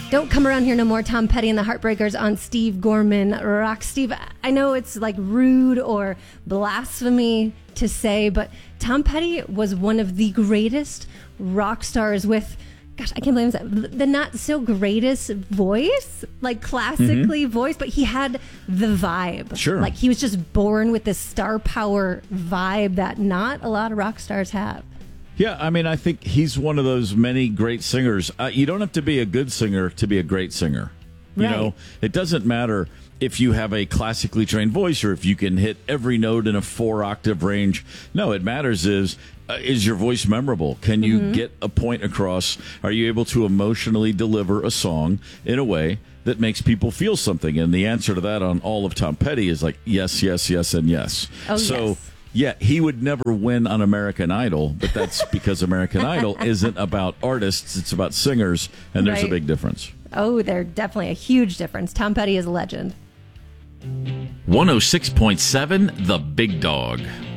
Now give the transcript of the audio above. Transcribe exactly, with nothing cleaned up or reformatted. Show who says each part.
Speaker 1: Don't Come Around Here No More, Tom Petty and the Heartbreakers on Steve Gorman Rock. Steve, I know it's like rude or blasphemy to say, but Tom Petty was one of the greatest rock stars with, gosh, I can't believe that, the not so greatest voice, like classically mm-hmm. voice, but he had the vibe.
Speaker 2: Sure.
Speaker 1: Like he was just born with this star power vibe that not a lot of rock stars have.
Speaker 2: Yeah, I mean, I think he's one of those many great singers. Uh, you don't have to be a good singer to be a great singer. You
Speaker 1: right.
Speaker 2: know, it doesn't matter if you have a classically trained voice or if you can hit every note in a four octave range. No, it matters is, uh, is your voice memorable? Can you mm-hmm. get a point across? Are you able to emotionally deliver a song in a way that makes people feel something? And the answer to that on all of Tom Petty is like, yes, yes, yes, and yes.
Speaker 1: Oh,
Speaker 2: so,
Speaker 1: yes.
Speaker 2: Yeah, he would never win on American Idol, but that's because American Idol isn't about artists, it's about singers, and there's
Speaker 1: right.
Speaker 2: a big difference.
Speaker 1: Oh, there's definitely a huge difference. Tom Petty is a legend.
Speaker 2: one oh six point seven The Big Dog.